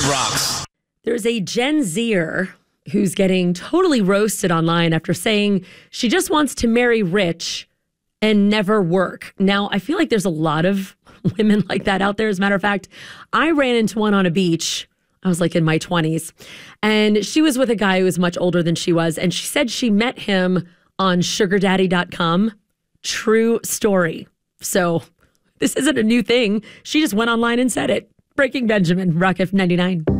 rocks. There's a Gen Zer who's getting totally roasted online after saying she just wants to marry rich and never work. Now, I feel like there's a lot of women like that out there. As a matter of fact, I ran into one on a beach. I was like in my 20s. And she was with a guy who was much older than she was. And she said she met him on sugardaddy.com. True story. So this isn't a new thing. She just went online and said it. Breaking Benjamin, Rock F 99.